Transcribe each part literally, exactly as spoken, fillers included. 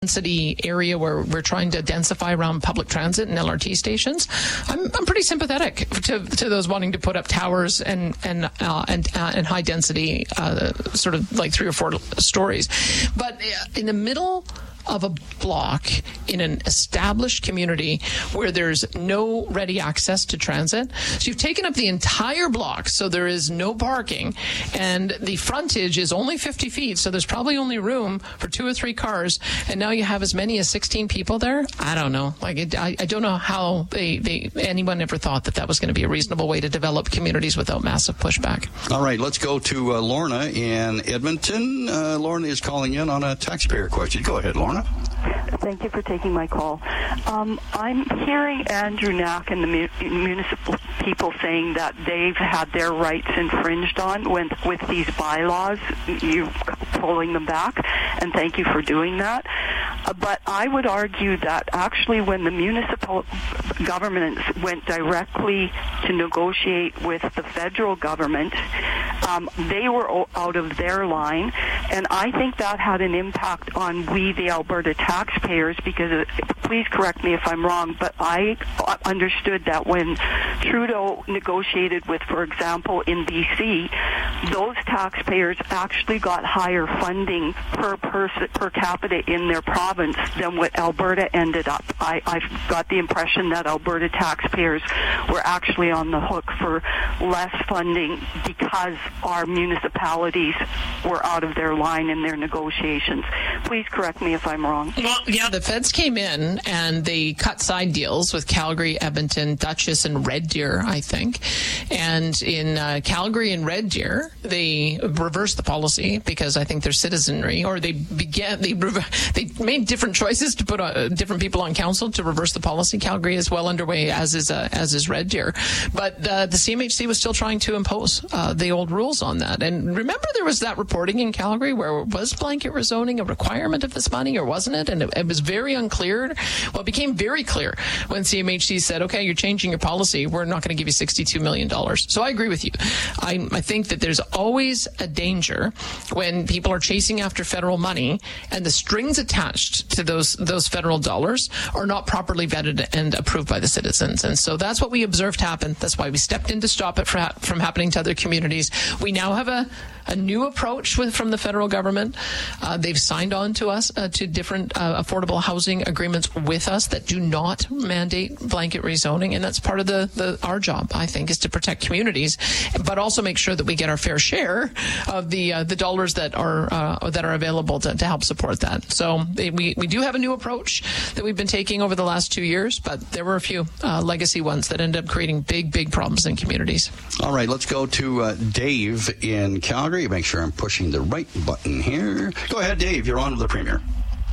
density area where we're trying to densify around public transit and L R T stations, I'm, I'm pretty sympathetic to, to those wanting to put up towers and and uh, and, uh, and high density, uh, sort of like three or four stories. But in the middle of a block in an established community where there's no ready access to transit. So you've taken up the entire block, so there is no parking, and the frontage is only fifty feet, so there's probably only room for two or three cars, and now you have as many as sixteen people there. I don't know. Like, it, I, I don't know how they, they anyone ever thought that that was going to be a reasonable way to develop communities without massive pushback. All right, let's go to uh, Lorna in Edmonton. Uh, Lorna is calling in on a taxpayer question. Go ahead, Lorna. Thank you for taking my call. Um, I'm hearing Andrew Knack and the mu- municipal people saying that they've had their rights infringed on when, with these bylaws, you pulling them back, and thank you for doing that. Uh, but I would argue that actually when the municipal governments went directly to negotiate with the federal government, um, they were o- out of their line, and I think that had an impact on we, the Alberta taxpayers, because it, please correct me if I'm wrong, but I understood that when Trudeau negotiated with, for example, in B C, those taxpayers actually got higher funding per person, per capita in their province than what Alberta ended up. I, I've got the impression that Alberta taxpayers were actually on the hook for less funding because our municipalities were out of their line in their negotiations. Please correct me if I'm wrong. Well, yeah, the feds came in and they cut side deals with Calgary, Edmonton, Dutchess, and Red Deer, I think. And in uh, Calgary and Red Deer, they reversed the policy because I think their citizenry, or they began, they they made different choices to put uh, different people on council to reverse the policy. Calgary is well underway, as is uh, as is Red Deer. But uh, the C M H C was still trying to impose uh, the old rules on that. And remember, there was that reporting in Calgary where was blanket rezoning a requirement of this money, or wasn't it? And it, it was very unclear. Well, it became very clear when C M H C said, okay, you're changing your policy. We're not going to give you sixty-two million dollars. So I agree with you. I, I think that there's always a danger when people are chasing after federal money and the strings attached to those those federal dollars are not properly vetted and approved by the citizens. And so that's what we observed happen. That's why we stepped in to stop it from happening to other communities. We now have a, a new approach with, from the federal government. Uh, they've signed on to us uh, to different uh, affordable housing agreements with us that do not mandate blanket rezoning. And that's part of the, the our job, I think, is to protect communities, but also make sure that we get our fair share of the uh, the dollars that are uh, that are available to, to help support that. So we, we do have a new approach that we've been taking over the last two years, but there were a few uh, legacy ones that ended up creating big, big problems in communities. All right, let's go to uh, Dave in Calgary. Make sure I'm pushing the right button here. Go ahead, Dave. You're on with the Premier.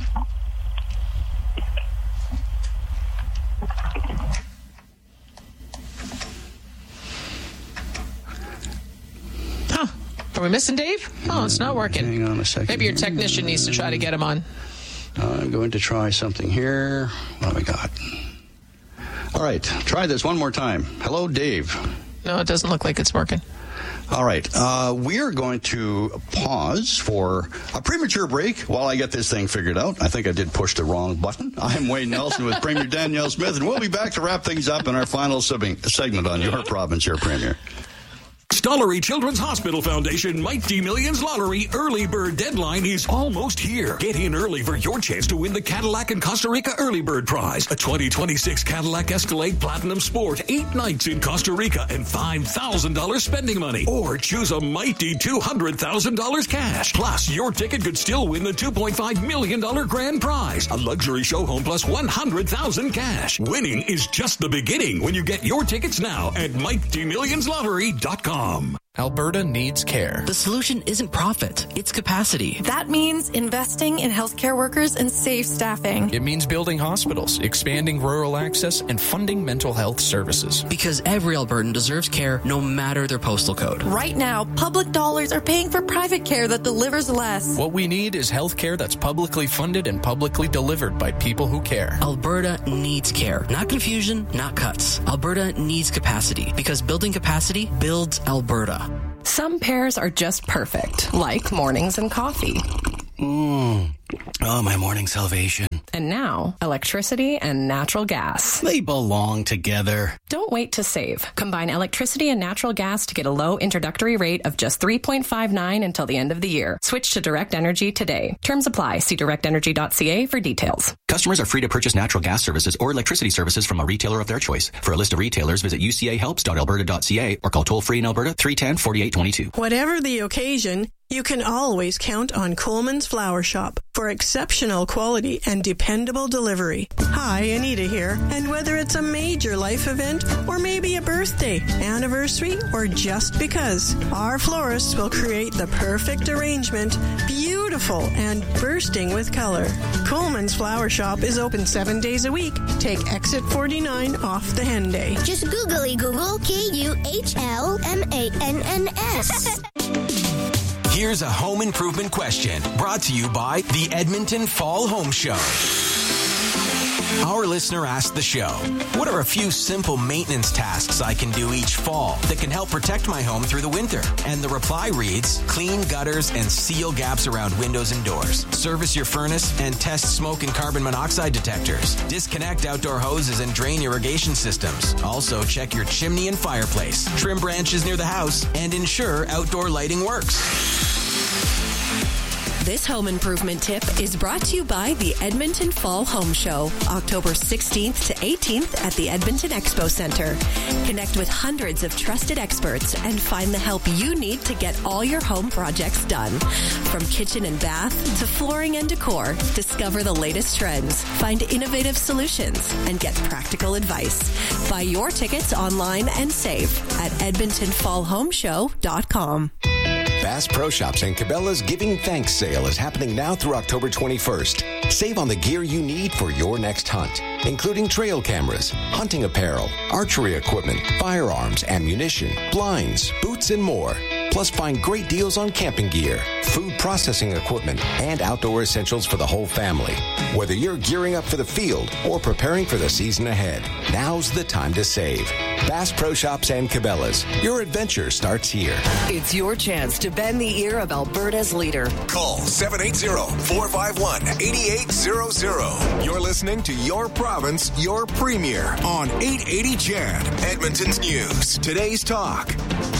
Huh. Are we missing Dave? Oh, it's not working. Hang on a second. Maybe your technician needs to try to get him on. I'm going to try something here. What have we got? All right, try this one more time. Hello, Dave. No, it doesn't look like it's working. All right, uh, we're going to pause for a premature break while I get this thing figured out. I think I did push the wrong button. I'm Wayne Nelson with Premier Danielle Smith, and we'll be back to wrap things up in our final segment on Your Province, Your Premier. Stollery Children's Hospital Foundation Mighty Millions Lottery early bird deadline is almost here. Get in early for your chance to win the Cadillac and Costa Rica early bird prize, a twenty twenty-six Cadillac Escalade Platinum Sport, eight nights in Costa Rica, and five thousand dollars spending money. Or choose a mighty two hundred thousand dollars cash. Plus, your ticket could still win the two point five million dollars grand prize, a luxury show home plus one hundred thousand dollars cash. Winning is just the beginning when you get your tickets now at mighty millions lottery dot com. Alberta needs care. The solution isn't profit, it's capacity. That means investing in healthcare workers and safe staffing. It means building hospitals, expanding rural access, and funding mental health services. Because every Albertan deserves care no matter their postal code. Right now, public dollars are paying for private care that delivers less. What we need is health care that's publicly funded and publicly delivered by people who care. Alberta needs care. Not confusion, not cuts. Alberta needs capacity. Because building capacity builds Alberta. Some pairs are just perfect, like mornings and coffee. Mmm. Oh, my morning salvation. And now, electricity and natural gas. They belong together. Don't wait to save. Combine electricity and natural gas to get a low introductory rate of just three point five nine until the end of the year. Switch to Direct Energy today. Terms apply. See direct energy dot c a for details. Customers are free to purchase natural gas services or electricity services from a retailer of their choice. For a list of retailers, visit u c a helps dot alberta dot c a or call toll-free in Alberta three one zero, four eight two two. Whatever the occasion, you can always count on Coleman's Flower Shop for exceptional quality and dependable delivery. Hi, Anita here. And whether it's a major life event or maybe a birthday, anniversary, or just because, our florists will create the perfect arrangement, beautiful and bursting with color. Coleman's Flower Shop is open seven days a week. Take exit forty-nine off the Henday. Just googly Google K U H L M A N N S. Here's a home improvement question brought to you by the Edmonton Fall Home Show. Our listener asked the show, what are a few simple maintenance tasks I can do each fall that can help protect my home through the winter? And the reply reads, clean gutters and seal gaps around windows and doors. Service your furnace and test smoke and carbon monoxide detectors. Disconnect outdoor hoses and drain irrigation systems. Also check your chimney and fireplace. Trim branches near the house and ensure outdoor lighting works. This home improvement tip is brought to you by the Edmonton Fall Home Show, October sixteenth to eighteenth at the Edmonton Expo Center. Connect with hundreds of trusted experts and find the help you need to get all your home projects done. From kitchen and bath to flooring and decor, discover the latest trends, find innovative solutions, and get practical advice. Buy your tickets online and save at edmonton fall home show dot com. Bass Pro Shops and Cabela's Giving Thanks sale is happening now through October twenty-first. Save on the gear you need for your next hunt, including trail cameras, hunting apparel, archery equipment, firearms, ammunition, blinds, boots, and more. Plus, find great deals on camping gear, food processing equipment, and outdoor essentials for the whole family. Whether you're gearing up for the field or preparing for the season ahead, now's the time to save. Bass Pro Shops and Cabela's. Your adventure starts here. It's your chance to bend the ear of Alberta's leader. Call seven eight zero, four five one, eight eight zero zero. You're listening to Your Province, Your Premier on eight eighty C H A D, Edmonton's News. Today's Talk.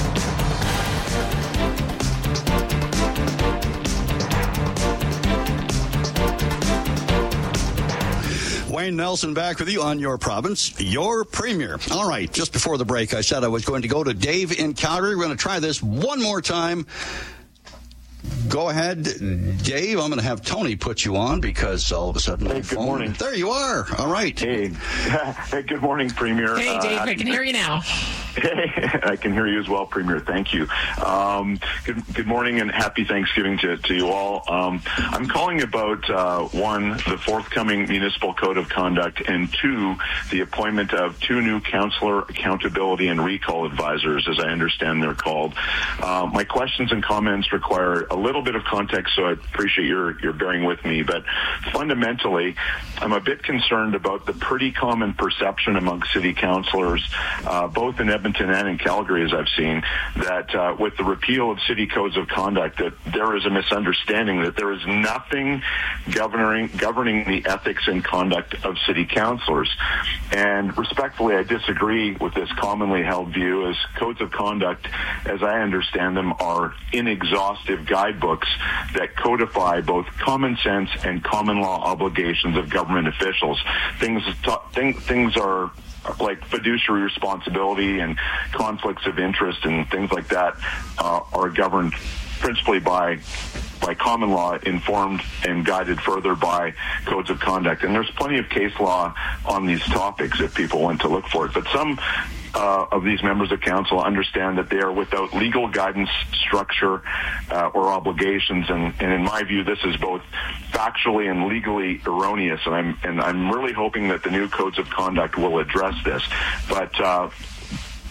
Wayne Nelson back with you on Your Province, Your Premier. All right, just before the break, I said I was going to go to Dave in Calgary. We're going to try this one more time. Go ahead, Dave. I'm going to have Tony put you on because all of a sudden... Hey, my good phone, morning. There you are. All right. Hey, hey good morning, Premier. Hey, Dave, uh, I can hear you now. Hey, I can hear you as well, Premier. Thank you. Um, good, good morning and happy Thanksgiving to, to you all. Um, I'm calling about, uh, one, the forthcoming Municipal Code of Conduct, and two, the appointment of two new Councillor Accountability and Recall Advisors, as I understand they're called. Uh, my questions and comments require a little bit of context, so I appreciate your, your bearing with me. But fundamentally, I'm a bit concerned about the pretty common perception among city councillors, uh, both in Edmonton and in Calgary, as I've seen, that uh, with the repeal of city codes of conduct, that there is a misunderstanding that there is nothing governing governing the ethics and conduct of city councillors. And respectfully, I disagree with this commonly held view, as codes of conduct, as I understand them, are inexhaustive guidebooks that codify both common sense and common law obligations of government officials. Things, th- things are like fiduciary responsibility and conflicts of interest and things like that uh, are governed principally by by common law, informed and guided further by codes of conduct. And there's plenty of case law on these topics if people want to look for it. But some uh, of these members of council understand that they are without legal guidance, structure, uh, or obligations. And, and in my view, this is both factually and legally erroneous. And I'm, and I'm really hoping that the new codes of conduct will address this. But, uh,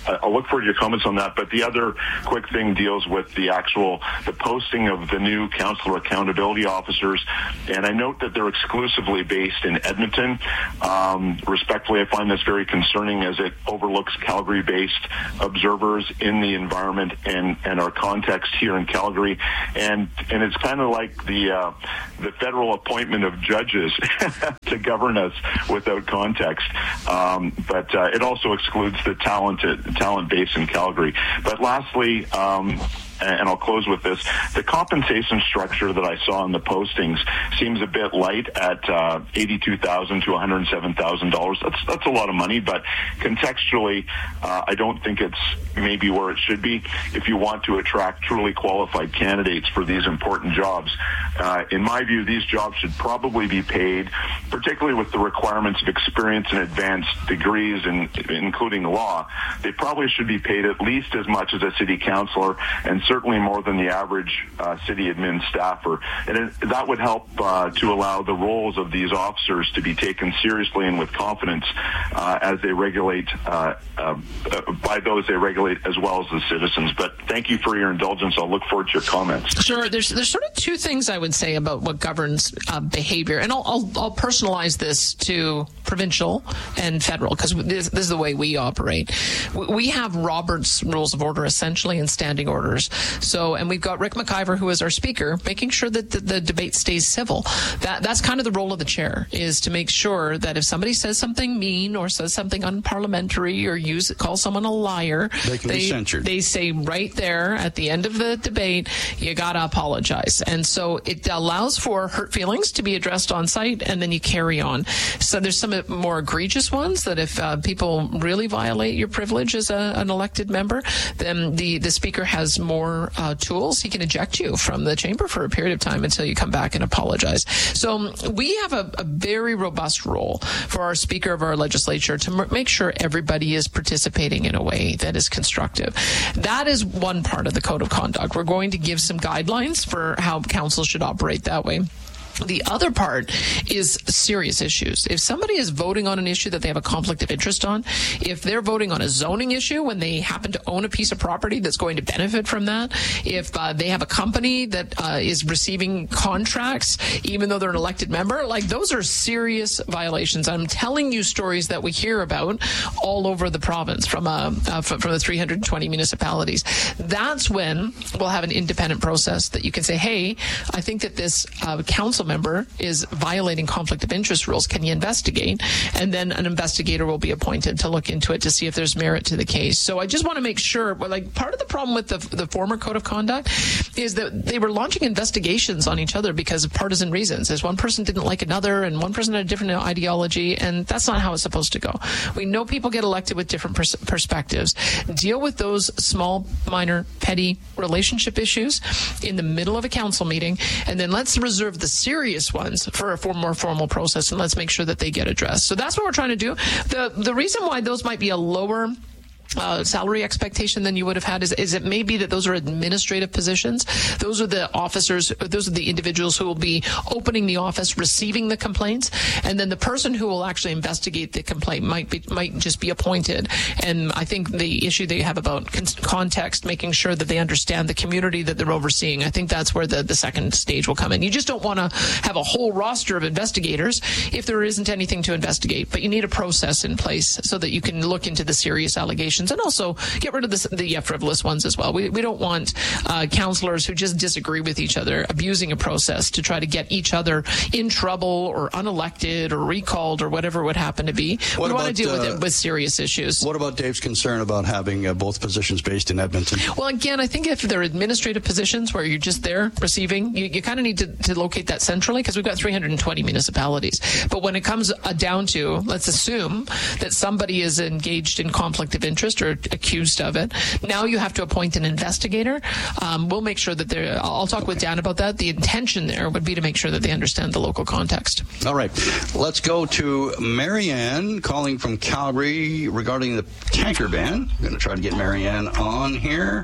I'll look forward to your comments on that. But the other quick thing deals with the actual the posting of the new councillor accountability officers, and I note that they're exclusively based in Edmonton. Um, respectfully, I find this very concerning as it overlooks Calgary-based observers in the environment and, and our context here in Calgary, and and it's kind of like the uh, the federal appointment of judges to govern us without context. Um, but uh, it also excludes the talented talent base in Calgary. But lastly, um, and I'll close with this, the compensation structure that I saw in the postings seems a bit light at uh, eighty-two thousand dollars to one hundred seven thousand dollars. That's that's a lot of money, but contextually, uh, I don't think it's maybe where it should be. If you want to attract truly qualified candidates for these important jobs, uh, in my view, these jobs should probably be paid, particularly with the requirements of experience and advanced degrees, and including law. They probably should be paid at least as much as a city councillor, and certainly more than the average uh, city admin staffer. And it, that would help uh, to allow the roles of these officers to be taken seriously and with confidence uh, as they regulate, uh, uh, by those they regulate as well as the citizens. But thank you for your indulgence. I'll look forward to your comments. Sure. There's there's sort of two things I would say about what governs uh, behavior. And I'll, I'll, I'll personalize this to provincial and federal, because this, this is the way we operate. We have Robert's Rules of Order, essentially, and standing orders. So, and we've got Rick McIver, who is our speaker, making sure that the, the debate stays civil. That That's kind of the role of the chair, is to make sure that if somebody says something mean or says something unparliamentary or use call someone a liar, they can they, be censured. They say right there at the end of the debate, you got to apologize. And so it allows for hurt feelings to be addressed on site, and then you carry on. So there's some more egregious ones that if uh, people really violate your privilege as a, an elected member, then the, the speaker has more uh, tools. He can eject you from the chamber for a period of time until you come back and apologize. So um, we have a, a very robust role for our Speaker of our legislature to m- make sure everybody is participating in a way that is constructive. That is one part of the Code of Conduct. We're going to give some guidelines for how council should operate that way. The other part is serious issues. If somebody is voting on an issue that they have a conflict of interest on, if they're voting on a zoning issue when they happen to own a piece of property that's going to benefit from that, if uh, they have a company that uh, is receiving contracts even though they're an elected member, like those are serious violations. I'm telling you stories that we hear about all over the province from uh, uh, from the three hundred twenty municipalities. That's when we'll have an independent process that you can say, hey, I think that this uh, council member is violating conflict of interest rules. Can you investigate? And then an investigator will be appointed to look into it to see if there's merit to the case. So I just want to make sure, well, like part of the problem with the, the former Code of Conduct is that they were launching investigations on each other because of partisan reasons. As one person didn't like another and one person had a different ideology, and that's not how it's supposed to go. We know people get elected with different pers- perspectives. Deal with those small, minor, petty relationship issues in the middle of a council meeting, and then let's reserve the serious serious ones for a more formal process, and let's make sure that they get addressed. So that's what we're trying to do. The the reason why those might be a lower Uh, salary expectation than you would have had is, is it may be that those are administrative positions. Those are the officers, those are the individuals who will be opening the office, receiving the complaints, and then the person who will actually investigate the complaint might be might just be appointed. And I think the issue they have about con- context, making sure that they understand the community that they're overseeing, I think that's where the, the second stage will come in. You just don't want to have a whole roster of investigators if there isn't anything to investigate, but you need a process in place so that you can look into the serious allegations and also get rid of the, the uh, frivolous ones as well. We we don't want uh, councillors who just disagree with each other abusing a process to try to get each other in trouble or unelected or recalled or whatever it would happen to be. What we want to deal uh, with it with serious issues. What about Dave's concern about having uh, both positions based in Edmonton? Well, again, I think if they're administrative positions where you're just there receiving, you, you kind of need to, to locate that centrally because we've got three hundred twenty municipalities. But when it comes uh, down to, let's assume that somebody is engaged in conflict of interest or accused of it, now you have to appoint an investigator. Um, we'll make sure that they're, I'll talk with Dan about that. The intention there would be to make sure that they understand the local context. All right. Let's go to Marianne calling from Calgary regarding the tanker ban. I'm going to try to get Marianne on here.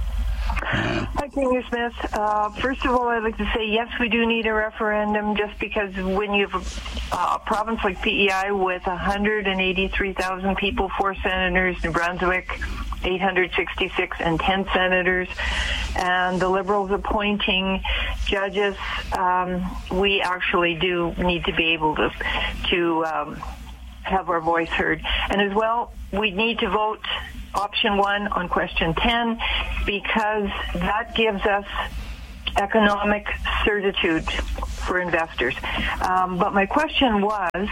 Hi, Premier Smith. Uh, first of all, I'd like to say, yes, we do need a referendum just because when you have a, a province like P E I with one hundred eighty-three thousand people, four senators, New Brunswick, eight hundred sixty-six and ten senators, and the Liberals appointing judges. Um, we actually do need to be able to to um, have our voice heard. And as well, we need to vote option one on question ten, because that gives us economic certitude for investors. Um, but my question was,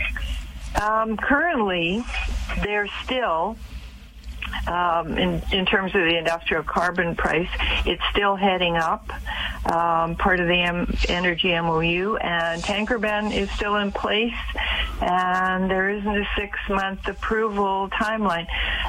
um, currently, there's still, um, in, in terms of the industrial carbon price, it's still heading up, um, part of the M- energy M O U, and tanker ban is still in place, and there isn't a six-month approval timeline.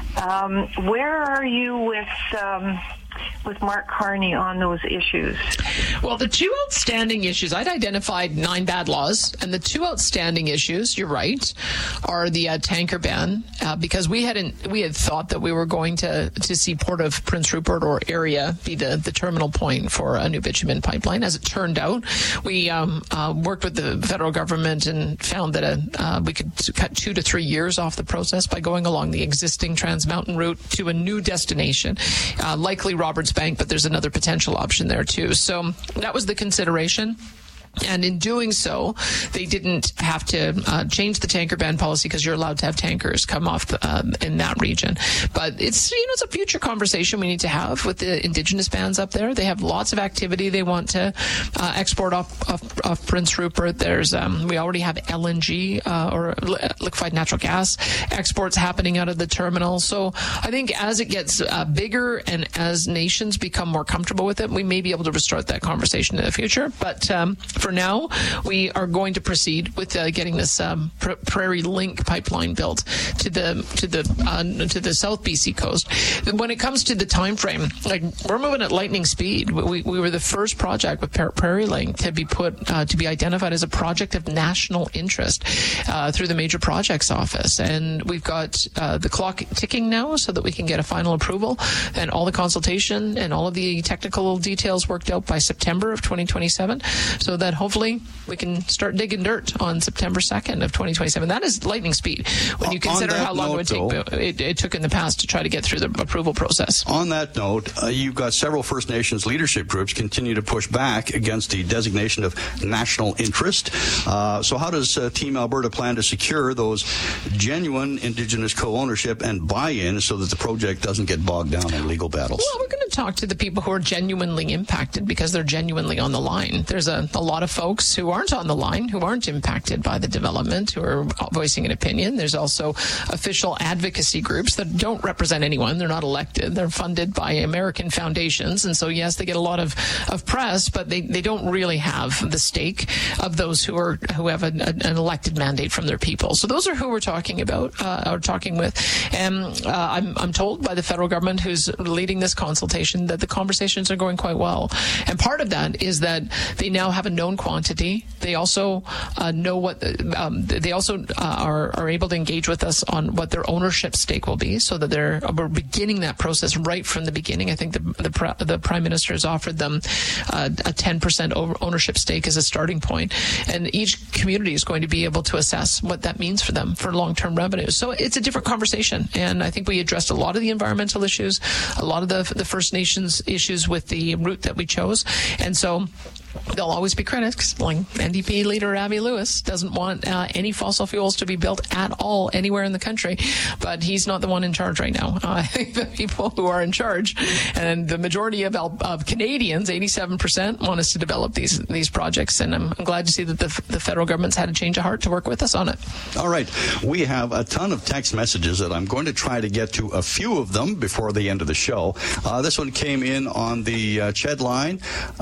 Um, where are you with... Um, with Mark Carney on those issues? Well, the two outstanding issues, I'd identified nine bad laws, and the two outstanding issues, you're right, are the uh, tanker ban, uh, because we hadn't we had thought that we were going to to see Port of Prince Rupert or area be the, the terminal point for a new bitumen pipeline. As it turned out, we um, uh, worked with the federal government and found that a, uh, we could cut two to three years off the process by going along the existing Trans Mountain route to a new destination, uh, likely Roberts Bank, but there's another potential option there too. So that was the consideration. And in doing so, they didn't have to uh, change the tanker ban policy, because you're allowed to have tankers come off the, um, in that region. But it's, you know, it's a future conversation we need to have with the Indigenous bands up there. They have lots of activity they want to uh, export off, off, off Prince Rupert. There's um, we already have L N G uh, or liquefied natural gas exports happening out of the terminal. So I think as it gets uh, bigger and as nations become more comfortable with it, we may be able to restart that conversation in the future. But um, for now, we are going to proceed with uh, getting this um, Pr- Prairie Link pipeline built to the to the uh, to the South B C coast. When it comes to the time frame, like, we're moving at lightning speed. We, we were the first project with Pra- Prairie Link to be put uh, to be identified as a project of national interest uh, through the Major Projects Office, and we've got uh, the clock ticking now so that we can get a final approval and all the consultation and all of the technical details worked out by September of twenty twenty-seven, so that hopefully we can start digging dirt on September second of twenty twenty-seven. That is lightning speed when you consider how long note, it would take though, it, it took in the past to try to get through the approval process. On that note, uh, you've got several First Nations leadership groups continue to push back against the designation of national interest. Uh, so how does uh, Team Alberta plan to secure those genuine Indigenous co-ownership and buy-in so that the project doesn't get bogged down in legal battles? Well, we're going to talk to the people who are genuinely impacted, because they're genuinely on the line. There's a, a lot of folks who aren't on the line, who aren't impacted by the development, who are voicing an opinion. There's also official advocacy groups that don't represent anyone. They're not elected. They're funded by American foundations. And so, yes, they get a lot of, of press, but they, they don't really have the stake of those who are who have a, a, an elected mandate from their people. So those are who we're talking about, uh, or talking with. And uh, I'm, I'm told by the federal government, who's leading this consultation, that the conversations are going quite well. And part of that is that they now have a known quantity. They also uh, know what um, they also uh, are are able to engage with us on what their ownership stake will be, so that they're we're beginning that process right from the beginning. I think the the, the Prime Minister has offered them uh, a ten percent ownership stake as a starting point, and each community is going to be able to assess what that means for them for long-term revenue. So it's a different conversation, and I think we addressed a lot of the environmental issues, a lot of the the First Nations issues with the route that we chose, and so there'll always be critics. Like N D P leader Abby Lewis doesn't want uh, any fossil fuels to be built at all anywhere in the country, but he's not the one in charge right now. Uh, I think the people who are in charge, and the majority of, of Canadians, eighty-seven percent, want us to develop these these projects, and I'm, I'm glad to see that the, the federal government's had a change of heart to work with us on it. All right. We have a ton of text messages that I'm going to try to get to a few of them before the end of the show. Uh, this one came in on the uh, Ched line.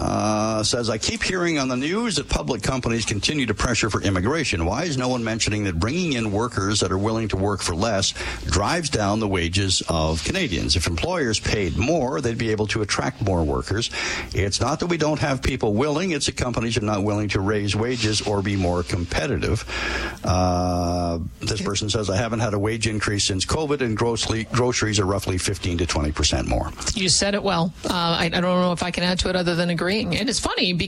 Uh, says, I keep hearing on the news that public companies continue to pressure for immigration. Why is no one mentioning that bringing in workers that are willing to work for less drives down the wages of Canadians? If employers paid more, they'd be able to attract more workers. It's not that we don't have people willing, it's that companies are not willing to raise wages or be more competitive. Uh, this person says, I haven't had a wage increase since COVID, and grossly, groceries are roughly fifteen to twenty percent more. You said it well. Uh, I, I don't know if I can add to it other than agreeing. And it's funny because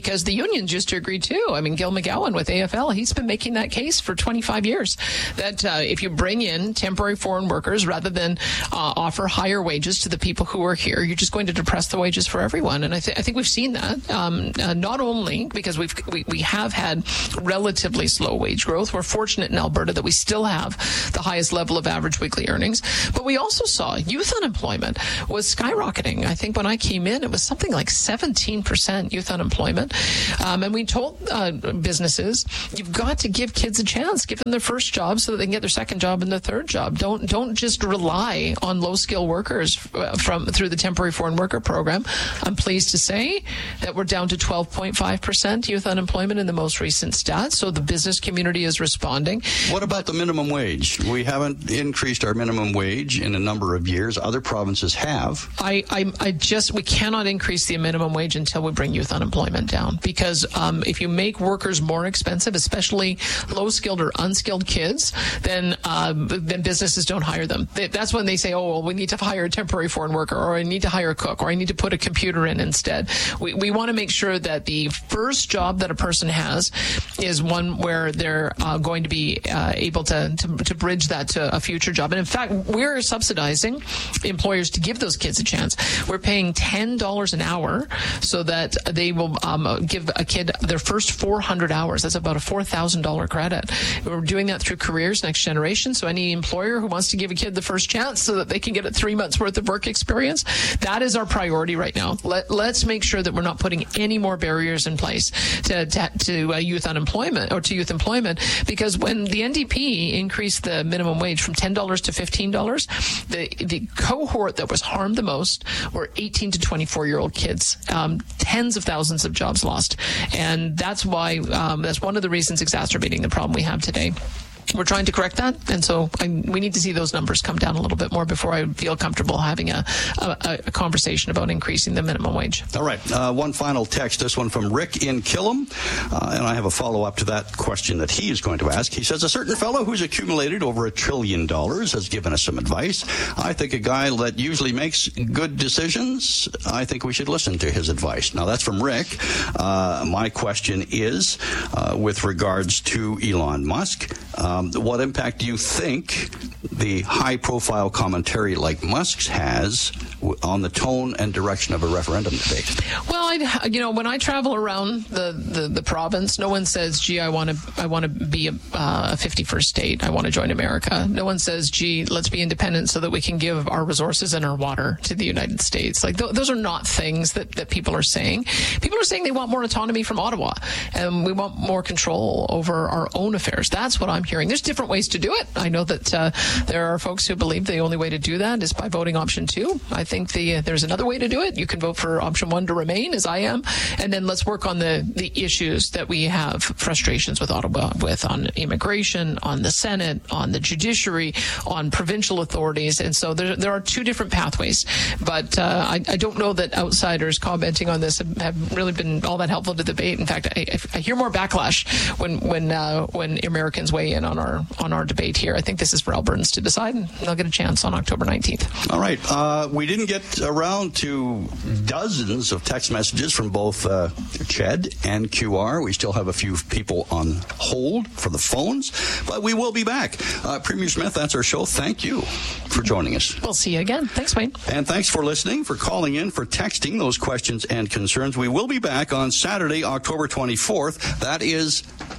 because the unions used to agree too. I mean, Gil McGowan with A F L, he's been making that case for twenty-five years that uh, if you bring in temporary foreign workers rather than uh, offer higher wages to the people who are here, you're just going to depress the wages for everyone. And I, th- I think we've seen that um, uh, not only because we've we, we have had relatively slow wage growth. We're fortunate in Alberta that we still have the highest level of average weekly earnings, but we also saw youth unemployment was skyrocketing. I think when I came in, it was something like seventeen percent youth unemployment. Um, and we told uh, businesses, you've got to give kids a chance, give them their first job so that they can get their second job and their third job. Don't don't just rely on low-skill workers from through the temporary foreign worker program. I'm pleased to say that we're down to twelve point five percent youth unemployment in the most recent stats, so the business community is responding. What about the minimum wage? We haven't increased our minimum wage in a number of years. Other provinces have. I, I, I just, we cannot increase the minimum wage until we bring youth unemployment down, because um, if you make workers more expensive, especially low-skilled or unskilled kids, then uh, then businesses don't hire them. That's when they say, oh, well, we need to hire a temporary foreign worker, or I need to hire a cook, or I need to put a computer in instead. We, we want to make sure that the first job that a person has is one where they're uh, going to be uh, able to, to to bridge that to a future job. And in fact, we're subsidizing employers to give those kids a chance. We're paying ten dollars an hour so that they will um, give a kid their first four hundred hours. That's about a four thousand dollars credit. We're doing that through Careers Next Generation. So any employer who wants to give a kid the first chance so that they can get a three months worth of work experience, that is our priority right now. Let, let's make sure that we're not putting any more barriers in place to, to, to uh, youth unemployment or to youth employment, because when the N D P increased the minimum wage from ten dollars to fifteen dollars, the, the cohort that was harmed the most were eighteen to twenty-four year old kids. Um, tens of thousands of jobs lost. And that's why, um, that's one of the reasons exacerbating the problem we have today. We're trying to correct that, and so I, we need to see those numbers come down a little bit more before I feel comfortable having a, a, a conversation about increasing the minimum wage. All right. Uh, one final text, this one from Rick in Killam, uh, and I have a follow-up to that question that he is going to ask. He says, a certain fellow who's accumulated over a trillion dollars has given us some advice. I think a guy that usually makes good decisions, I think we should listen to his advice. Now, that's from Rick. Uh, my question is, uh, with regards to Elon Musk, Um, what impact do you think the high-profile commentary like Musk's has on the tone and direction of a referendum debate? Well, I, you know, when I travel around the, the, the province, no one says, gee, I want to I want to be a, uh, a fifty-first state. I want to join America. No one says, gee, let's be independent so that we can give our resources and our water to the United States. Like, th- those are not things that, that people are saying. People are saying they want more autonomy from Ottawa, and we want more control over our own affairs. That's what I'm hearing. There's different ways to do it. I know that uh, there are folks who believe the only way to do that is by voting option two. I think the uh, there's another way to do it. You can vote for option one to remain, as I am, and then let's work on the, the issues that we have frustrations with Ottawa with on immigration, on the Senate, on the judiciary, on provincial authorities. And so there, there are two different pathways. But uh, I, I don't know that outsiders commenting on this have, have really been all that helpful to the debate. In fact, I, I hear more backlash when when uh, when Americans weigh in on our on our debate here. I think this is for Albertans to decide, and they'll get a chance on October nineteenth. All right. Uh, we didn't get around to dozens of text messages from both uh, C H E D and Q R. We still have a few people on hold for the phones, but we will be back. Uh, Premier Smith, that's our show. Thank you for joining us. We'll see you again. Thanks, Wayne. And thanks for listening, for calling in, for texting those questions and concerns. We will be back on Saturday, October twenty-fourth. That is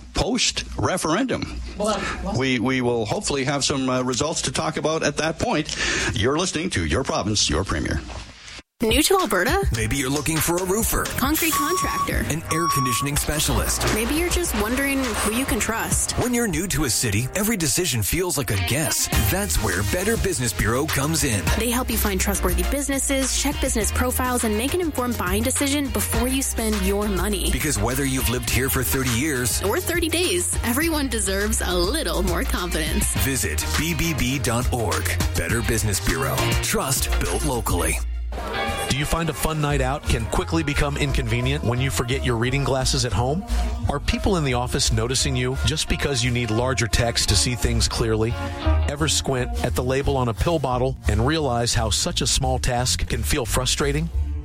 post-referendum. We we will hopefully have some uh, results to talk about at that point. You're listening to Your Province, Your Premier. New to Alberta? Maybe you're looking for a roofer, Concrete contractor, an air conditioning specialist. Maybe you're just wondering who you can trust. When you're new to a city, every decision feels like a guess. That's where Better Business Bureau comes in. They help you find trustworthy businesses, check business profiles, and make an informed buying decision before you spend your money. Because whether you've lived here for thirty years or thirty days, everyone deserves a little more confidence. Visit b b b dot org. Better Business Bureau. Trust built locally. Do you find a fun night out can quickly become inconvenient when you forget your reading glasses at home? Are people in the office noticing you just because you need larger text to see things clearly? Ever squint at the label on a pill bottle and realize how such a small task can feel frustrating?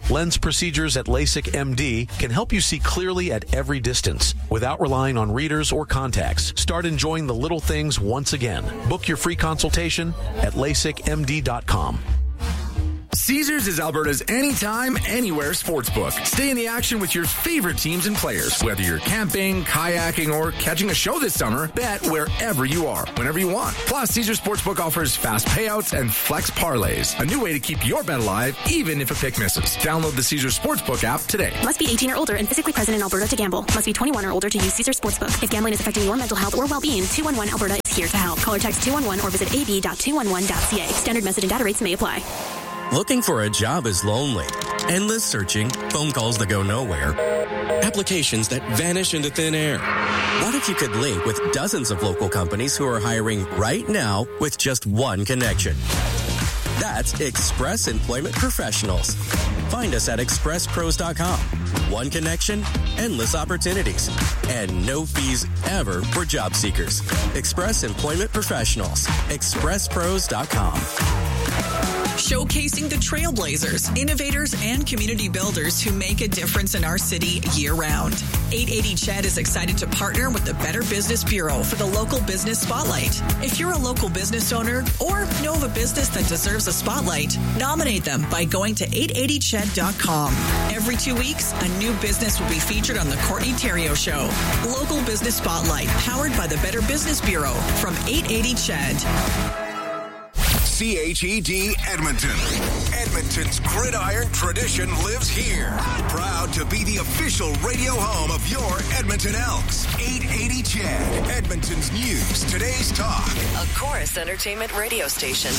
Lens procedures at LASIK M D can help you see clearly at every distance without relying on readers or contacts. Start enjoying the little things once again. Book your free consultation at lasik m d dot com. Caesars is Alberta's anytime, anywhere sportsbook. Stay in the action with your favorite teams and players. Whether you're camping, kayaking, or catching a show this summer, bet wherever you are, whenever you want. Plus, Caesars Sportsbook offers fast payouts and flex parlays. A new way to keep your bet alive, even if a pick misses. Download the Caesars Sportsbook app today. Must be eighteen or older and physically present in Alberta to gamble. Must be twenty-one or older to use Caesars Sportsbook. If gambling is affecting your mental health or well-being, two one one Alberta is here to help. Call or text two one one or visit a b dot two one one dot c a. Standard message and data rates may apply. Looking for a job is lonely. Endless searching, phone calls that go nowhere, applications that vanish into thin air. What if you could link with dozens of local companies who are hiring right now with just one connection? That's Express Employment Professionals. Find us at express pros dot com. One connection, endless opportunities, and no fees ever for job seekers. Express Employment Professionals. express pros dot com. Showcasing the trailblazers, innovators, and community builders who make a difference in our city year-round. eight eighty C H E D is excited to partner with the Better Business Bureau for the Local Business Spotlight. If you're a local business owner or know of a business that deserves a spotlight, nominate them by going to eight eighty C H E D dot com. Every two weeks, a new business will be featured on the Courtney Theriault Show. Local Business Spotlight, powered by the Better Business Bureau from eight eighty C H E D. C H E D Edmonton. Edmonton's gridiron tradition lives here. Proud to be the official radio home of your Edmonton Elks. eight eighty C H E D, Edmonton's news, today's talk. A Chorus Entertainment radio station.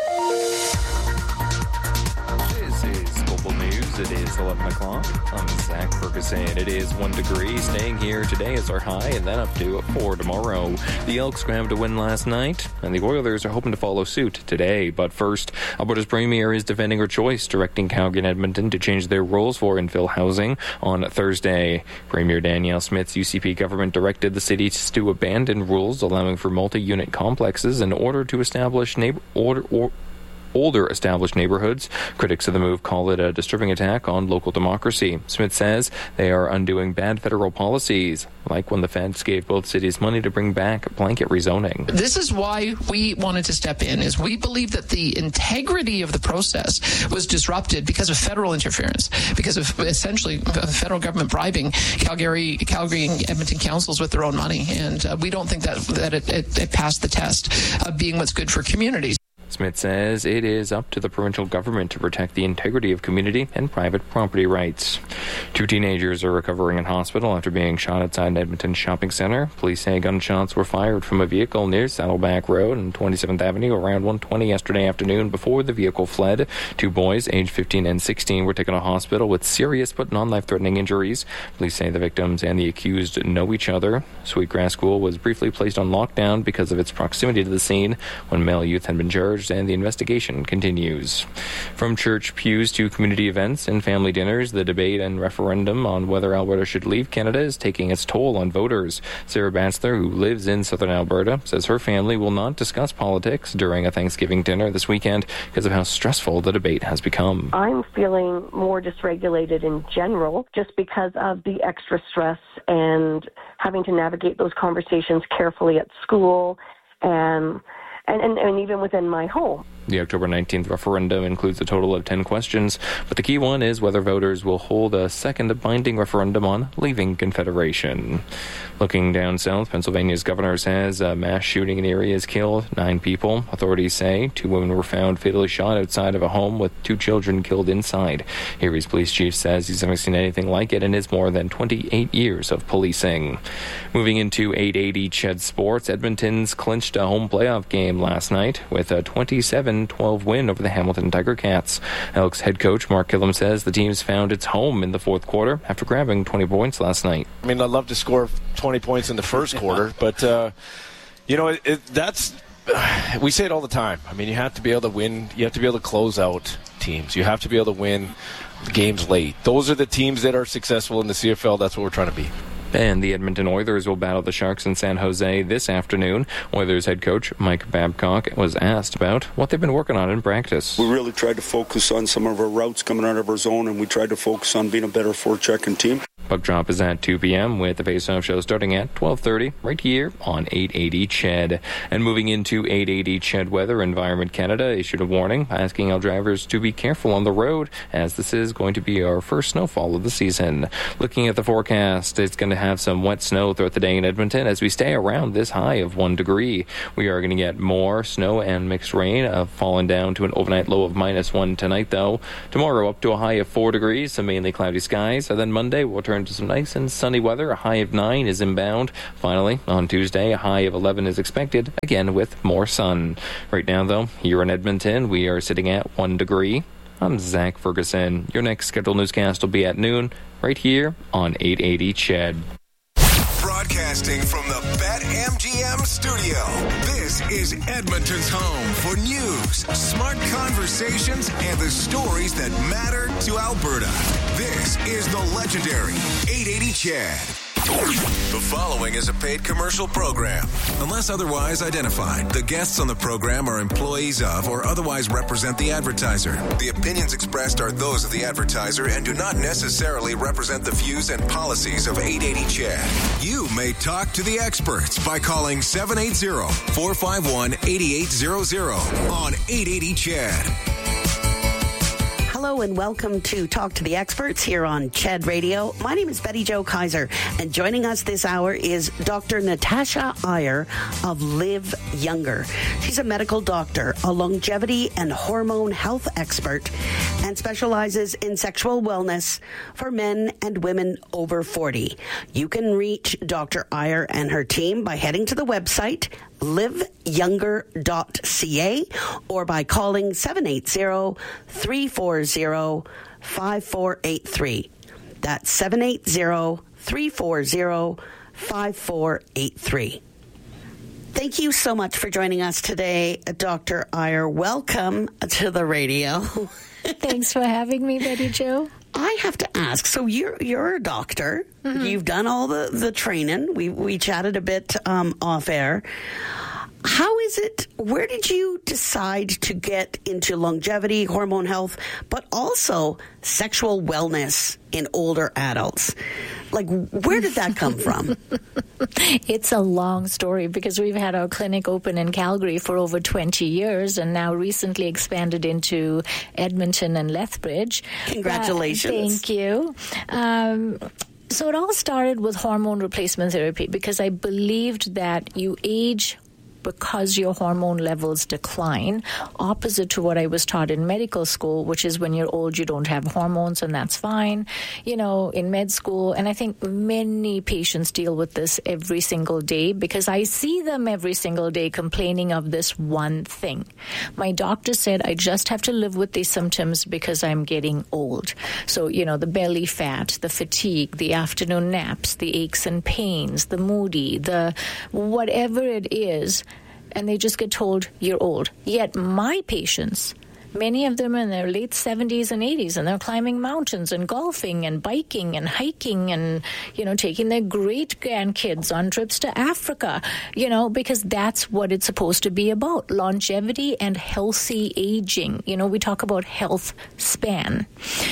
This is Global News. It is eleven o'clock. I'm Zach Ferguson. It is one degree. Staying here today is our high, and then up to four tomorrow. The Elks grabbed a win last night, and the Oilers are hoping to follow suit today. But first, Alberta's Premier is defending her choice, directing Calgary and Edmonton to change their rules for infill housing on Thursday. Premier Danielle Smith's U C P government directed the cities to abandon rules allowing for multi-unit complexes in order to establish neighbor order or older established neighborhoods. Critics of the move call it a disturbing attack on local democracy. Smith says they are undoing bad federal policies, like when the feds gave both cities money to bring back blanket rezoning. This is why we wanted to step in, is we believe that the integrity of the process was disrupted because of federal interference, because of essentially the federal government bribing Calgary, Calgary and Edmonton councils with their own money. And uh, we don't think that, that it, it, it passed the test of being what's good for communities. Smith says it is up to the provincial government to protect the integrity of community and private property rights. Two teenagers are recovering in hospital after being shot outside an Edmonton shopping centre. Police say gunshots were fired from a vehicle near Saddleback Road and twenty-seventh Avenue around one twenty yesterday afternoon before the vehicle fled. Two boys, aged fifteen and sixteen, were taken to hospital with serious but non-life-threatening injuries. Police say the victims and the accused know each other. Sweetgrass School was briefly placed on lockdown because of its proximity to the scene when male youth had been charged, and the investigation continues. From church pews to community events and family dinners, the debate and referendum on whether Alberta should leave Canada is taking its toll on voters. Sarah Batzler, who lives in southern Alberta, says her family will not discuss politics during a Thanksgiving dinner this weekend because of how stressful the debate has become. I'm feeling more dysregulated in general just because of the extra stress and having to navigate those conversations carefully at school and And, and, and even within my home. The October nineteenth referendum includes a total of ten questions, but the key one is whether voters will hold a second binding referendum on leaving Confederation. Looking down south, Pennsylvania's governor says a mass shooting in Erie has killed nine people. Authorities say two women were found fatally shot outside of a home with two children killed inside. Erie's police chief says he's never seen anything like it in his more than twenty-eight years of policing. Moving into eight eighty C H E D Sports, Edmonton's clinched a home playoff game last night with a twenty-seven twelve win over the Hamilton Tiger Cats. Elks head coach Mark Killam says the team's found its home in the fourth quarter after grabbing twenty points last night. I mean, I'd love to score twenty points in the first quarter, but, uh, you know, it, it, that's, we say it all the time. I mean, you have to be able to win, you have to be able to close out teams. You have to be able to win games late. Those are the teams that are successful in the C F L. That's what we're trying to be. And the Edmonton Oilers will battle the Sharks in San Jose this afternoon. Oilers head coach Mike Babcock was asked about what they've been working on in practice. We really tried to focus on some of our routes coming out of our zone, and we tried to focus on being a better forechecking team. Puck drop is at two p.m. with the face-off show starting at twelve thirty right here on eight eighty C H E D. And moving into eight eighty C H E D weather, Environment Canada issued a warning asking all drivers to be careful on the road as this is going to be our first snowfall of the season. Looking at the forecast, it's going to have some wet snow throughout the day in Edmonton as we stay around this high of one degree. We are going to get more snow and mixed rain, uh, falling down to an overnight low of minus one tonight, though. Tomorrow up to a high of four degrees, some mainly cloudy skies. And then Monday we'll turn to some nice and sunny weather. A high of nine is inbound. Finally, on Tuesday, a high of eleven is expected, again with more sun. Right now, though, here in Edmonton, we are sitting at one degree. I'm Zach Ferguson. Your next scheduled newscast will be at noon, right here on eight eighty C H E D. Broadcasting from the BetMGM studio, this is Edmonton's home for news, smart conversations, and the stories that matter to Alberta. This is the legendary eight eighty C H E D. The following is a paid commercial program. Unless otherwise identified, the guests on the program are employees of or otherwise represent the advertiser. The opinions expressed are those of the advertiser and do not necessarily represent the views and policies of eight eighty C H E D. You may talk to the experts by calling seven eight zero, four five one, eight eight zero zero on eight eighty C H E D. Hello and welcome to Talk to the Experts here on C H E D Radio. My name is Betty Jo Kaiser, and joining us this hour is Doctor Natasha Iyer of Live Younger. She's a medical doctor, a longevity and hormone health expert, and specializes in sexual wellness for men and women over forty. You can reach Doctor Iyer and her team by heading to the website live younger dot c a or by calling seven eight zero, three four zero, five four eight three. That's seven eight zero, three four zero, five four eight three. Thank you so much for joining us today, Doctor Iyer. Welcome to the radio. Thanks for having me, Betty Jo. I have to ask, so you're you're a doctor. Mm-hmm. You've done all the, the training. We we chatted a bit um, off air. How is it, where did you decide to get into longevity, hormone health, but also sexual wellness in older adults? Like, where did that come from? It's a long story because we've had our clinic open in Calgary for over twenty years and now recently expanded into Edmonton and Lethbridge. Congratulations. Uh, thank you. Um, so it all started with hormone replacement therapy because I believed that you age because your hormone levels decline, opposite to what I was taught in medical school, which is when you're old, you don't have hormones, and that's fine, you know, in med school. And I think many patients deal with this every single day because I see them every single day complaining of this one thing. My doctor said I just have to live with these symptoms because I'm getting old. So, you know, the belly fat, the fatigue, the afternoon naps, the aches and pains, the moody, the whatever it is, and they just get told you're old. Yet my patients, many of them in their late seventies and eighties, and they're climbing mountains and golfing and biking and hiking and, you know, taking their great-grandkids on trips to Africa, you know, because that's what it's supposed to be about, longevity and healthy aging. You know, we talk about health span.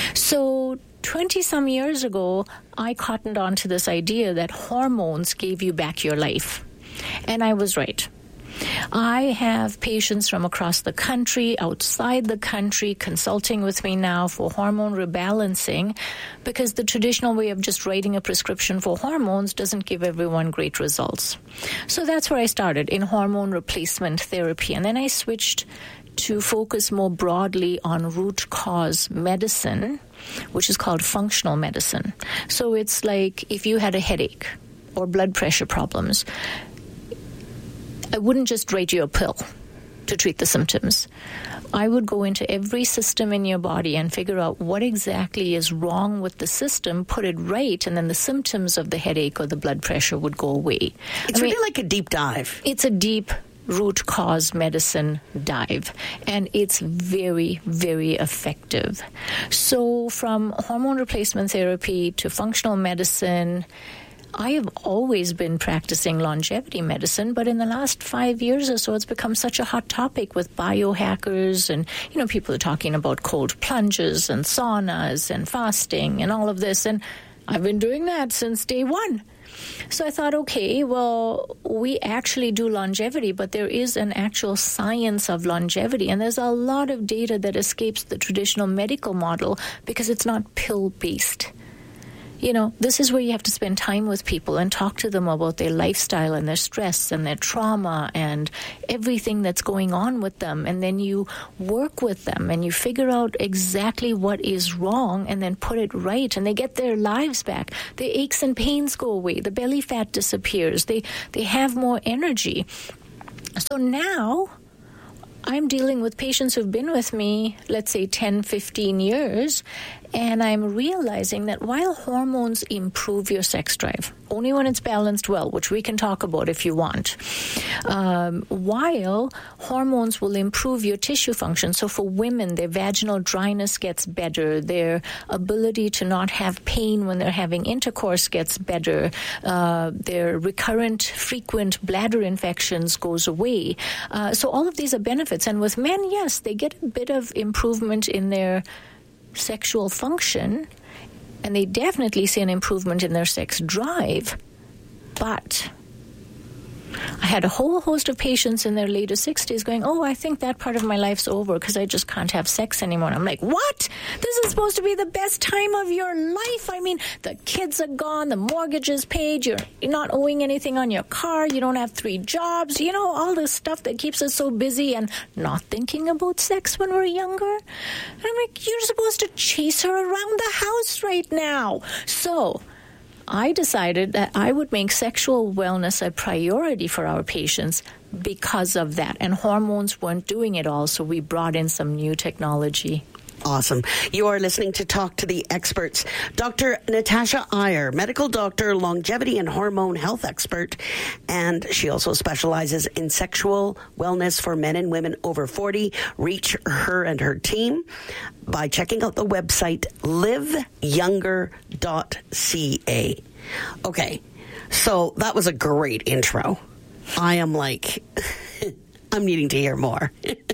So twenty-some years ago, I cottoned on to this idea that hormones gave you back your life. And I was right. I have patients from across the country, outside the country, consulting with me now for hormone rebalancing because the traditional way of just writing a prescription for hormones doesn't give everyone great results. So that's where I started, in hormone replacement therapy. And then I switched to focus more broadly on root cause medicine, which is called functional medicine. So it's like if you had a headache or blood pressure problems, I wouldn't just write you a pill to treat the symptoms. I would go into every system in your body and figure out what exactly is wrong with the system, put it right, and then the symptoms of the headache or the blood pressure would go away. It's I really mean, like a deep dive. It's a deep root cause medicine dive, and it's very, very effective. So from hormone replacement therapy to functional medicine, I have always been practicing longevity medicine, but in the last five years or so, it's become such a hot topic with biohackers and, you know, people are talking about cold plunges and saunas and fasting and all of this. And I've been doing that since day one. So I thought, okay, well, we actually do longevity, but there is an actual science of longevity. And there's a lot of data that escapes the traditional medical model because it's not pill-based. You know, this is where you have to spend time with people and talk to them about their lifestyle and their stress and their trauma and everything that's going on with them. And then you work with them and you figure out exactly what is wrong and then put it right. And they get their lives back. The aches and pains go away. The belly fat disappears. They, they have more energy. So now I'm dealing with patients who've been with me, let's say ten, fifteen years, and I'm realizing that while hormones improve your sex drive, only when it's balanced well, which we can talk about if you want, um, while hormones will improve your tissue function. So for women, their vaginal dryness gets better, their ability to not have pain when they're having intercourse gets better, uh, their recurrent, frequent bladder infections goes away. Uh, so all of these are benefits. And with men, yes, they get a bit of improvement in their sexual function, and they definitely see an improvement in their sex drive. But I had a whole host of patients in their later sixties going, oh, I think that part of my life's over because I just can't have sex anymore. And I'm like, what? This is supposed to be the best time of your life. I mean, the kids are gone, the mortgage is paid, you're not owing anything on your car, you don't have three jobs, you know, all this stuff that keeps us so busy and not thinking about sex when we're younger. And I'm like, you're supposed to chase her around the house right now. So I decided that I would make sexual wellness a priority for our patients because of that. And hormones weren't doing it all, so we brought in some new technology. Awesome. You are listening to Talk to the Experts. Doctor Natasha Iyer, medical doctor, longevity and hormone health expert, and she also specializes in sexual wellness for men and women over forty. Reach her and her team by checking out the website live younger dot c a. Okay, so that was a great intro. I am like, I'm needing to hear more.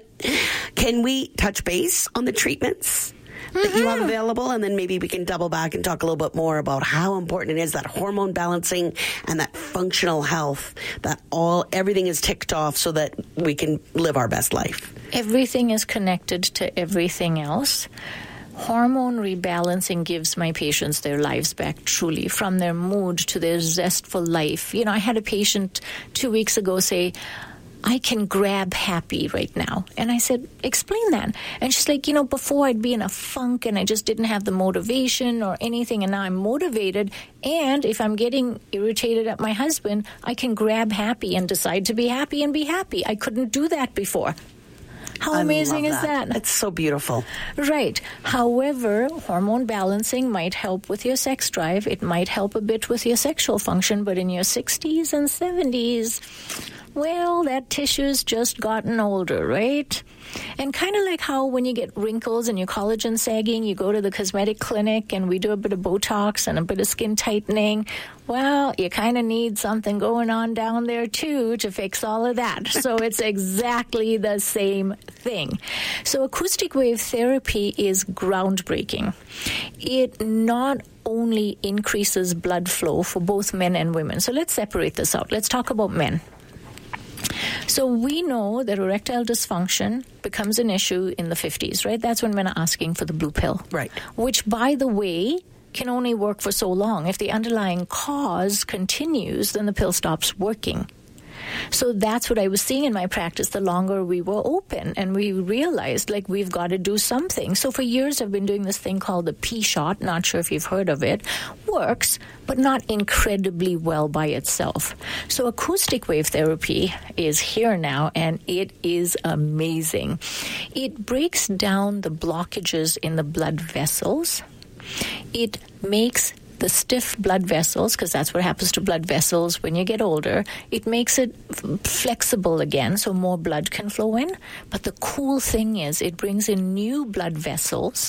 Can we touch base on the treatments that mm-hmm. you have available? And then maybe we can double back and talk a little bit more about how important it is, that hormone balancing and that functional health, that all everything is ticked off so that we can live our best life. Everything is connected to everything else. Hormone rebalancing gives my patients their lives back, truly, from their mood to their zest for life. You know, I had a patient two weeks ago say, I can grab happy right now. And I said, explain that. And she's like, you know, before I'd be in a funk and I just didn't have the motivation or anything, and now I'm motivated. And if I'm getting irritated at my husband, I can grab happy and decide to be happy and be happy. I couldn't do that before. How I amazing love is that? that? It's so beautiful. Right. However, hormone balancing might help with your sex drive. It might help a bit with your sexual function, but in your sixties and seventies, well, that tissue's just gotten older, right? And kind of like how when you get wrinkles and your collagen sagging, you go to the cosmetic clinic and we do a bit of Botox and a bit of skin tightening. Well, you kind of need something going on down there, too, to fix all of that. So it's exactly the same thing. So acoustic wave therapy is groundbreaking. It not only increases blood flow for both men and women. So let's separate this out. Let's talk about men. So we know that erectile dysfunction becomes an issue in the fifties, right? That's when men are asking for the blue pill. Right. Which, by the way, can only work for so long. If the underlying cause continues, then the pill stops working. So that's what I was seeing in my practice the longer we were open, and we realized, like, we've got to do something. So for years I've been doing this thing called the P-shot, not sure if you've heard of it. Works, but not incredibly well by itself. So acoustic wave therapy is here now, and it is amazing. It breaks down the blockages in the blood vessels. It makes the stiff blood vessels, because that's what happens to blood vessels when you get older, it makes it f- flexible again so more blood can flow in. But the cool thing is it brings in new blood vessels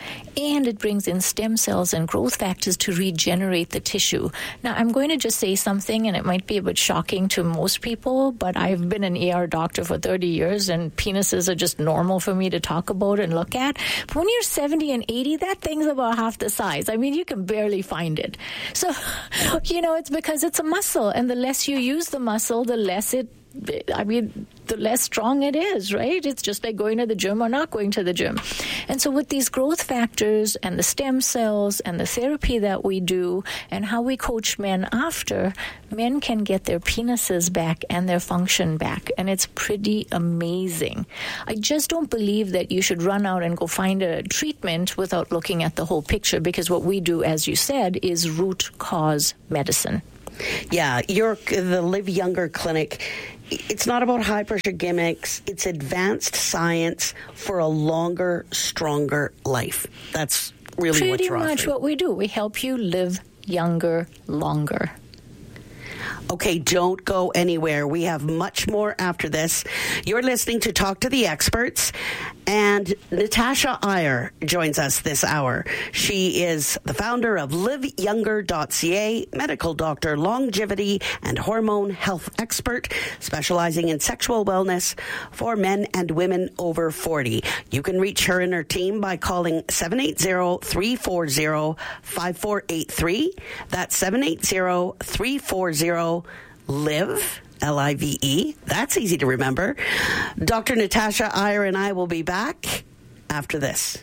and it brings in stem cells and growth factors to regenerate the tissue. Now, I'm going to just say something, and it might be a bit shocking to most people, but I've been an E R doctor for thirty years, and penises are just normal for me to talk about and look at. But when you're seventy and eighty, that thing's about half the size. I mean, you can barely find it. So, you know, it's because it's a muscle, and the less you use the muscle, the less it I mean, the less strong it is, right? It's just like going to the gym or not going to the gym. And so with these growth factors and the stem cells and the therapy that we do and how we coach men after, men can get their penises back and their function back. And it's pretty amazing. I just don't believe that you should run out and go find a treatment without looking at the whole picture, because what we do, as you said, is root cause medicine. Yeah, your the Live Younger Clinic, it's not about high-pressure gimmicks. It's advanced science for a longer, stronger life. That's really Pretty what you're offering. much what we do. We help you live younger, longer. Okay, don't go anywhere. We have much more after this. You're listening to Talk to the Experts, and Natasha Iyer joins us this hour. She is the founder of live younger dot c a, medical doctor, longevity and hormone health expert, specializing in sexual wellness for men and women over forty. You can reach her and her team by calling seven eight zero, three four zero, five four eight three. That's seven eight zero, three four zero, live, L I V E. That's easy to remember. Doctor Natasha Iyer and I will be back after this.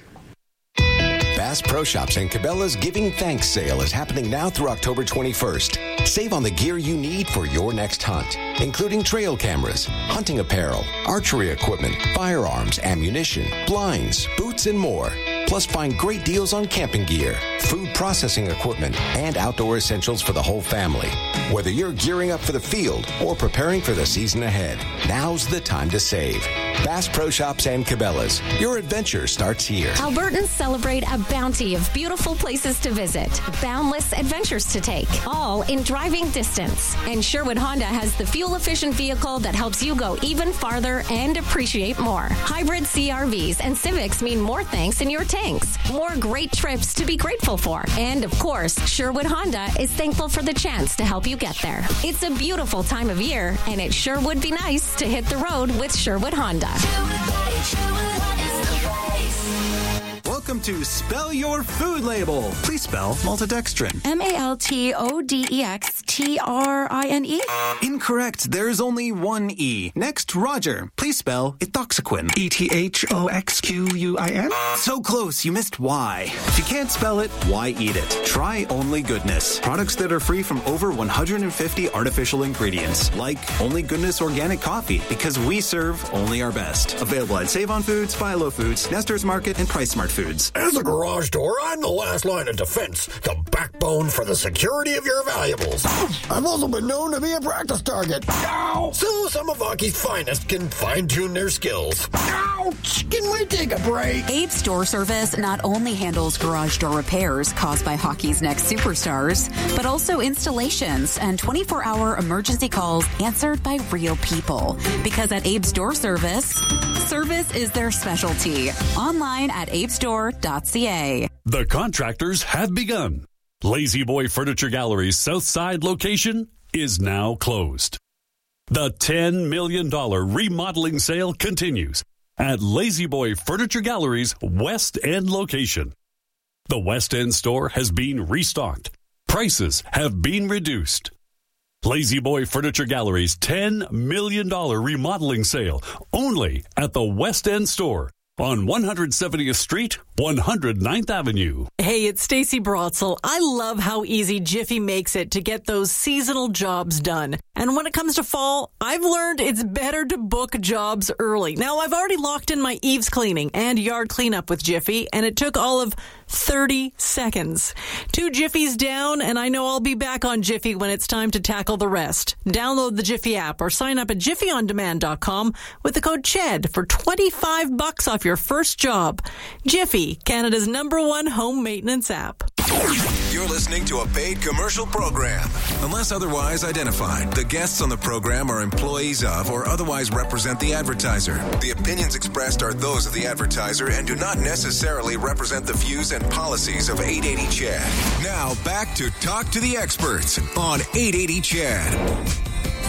Bass Pro Shops and Cabela's Giving Thanks sale is happening now through October twenty-first. Save on the gear you need for your next hunt, including trail cameras, hunting apparel, archery equipment, firearms, ammunition, blinds, boots, and more. Plus, find great deals on camping gear, food processing equipment, and outdoor essentials for the whole family. Whether you're gearing up for the field or preparing for the season ahead, now's the time to save. Bass Pro Shops and Cabela's. Your adventure starts here. Albertans celebrate a bounty of beautiful places to visit, boundless adventures to take, all in driving distance. And Sherwood Honda has the fuel-efficient vehicle that helps you go even farther and appreciate more. Hybrid C R Vs and Civics mean more thanks in your tanks, more great trips to be grateful for. And of course, Sherwood Honda is thankful for the chance to help you get there. It's a beautiful time of year, and it sure would be nice to hit the road with Sherwood Honda. Welcome to Spell Your Food Label. Please spell maltodextrin. M A L T O D E X T R I N E? Incorrect. There is only one E. Next, Roger. Please spell ethoxyquin. E T H O X Q U I N? So close, you missed Y. If you can't spell it, why eat it? Try Only Goodness. Products that are free from over one hundred fifty artificial ingredients, like Only Goodness Organic Coffee, because we serve only our best. Available at Save On Foods, Philo Foods, Nestor's Market, and Price Smart Foods. As a garage door, I'm the last line of defense, the backbone for the security of your valuables. I've also been known to be a practice target. Ow! So some of hockey's finest can fine-tune their skills. Ouch! Can we take a break? Abe's Door Service not only handles garage door repairs caused by hockey's next superstars, but also installations and twenty-four hour emergency calls answered by real people. Because at Abe's Door Service, service is their specialty. Online at abes door dot c a. The contractors have begun. Lazy Boy Furniture Gallery's South Side location is now closed. The ten million dollars remodeling sale continues at Lazy Boy Furniture Gallery's West End location. The West End store has been restocked. Prices have been reduced. Lazy Boy Furniture Gallery's ten million dollars remodeling sale only at the West End store on one hundred seventieth Street, one hundred ninth Avenue. Hey, it's Stacey Brotzel. I love how easy Jiffy makes it to get those seasonal jobs done. And when it comes to fall, I've learned it's better to book jobs early. Now, I've already locked in my eaves cleaning and yard cleanup with Jiffy, and it took all of thirty seconds. Two Jiffies down, and I know I'll be back on Jiffy when it's time to tackle the rest. Download the Jiffy app or sign up at jiffy on demand dot com with the code CHED for twenty-five bucks off your first job. Jiffy, Canada's number one home maintenance app. You're You're listening to a paid commercial program. Unless otherwise identified, the guests on the program are employees of or otherwise represent the advertiser. The opinions expressed are those of the advertiser and do not necessarily represent the views and policies of eight eighty C H E D. Now back to Talk to the Experts on eight eighty C H E D.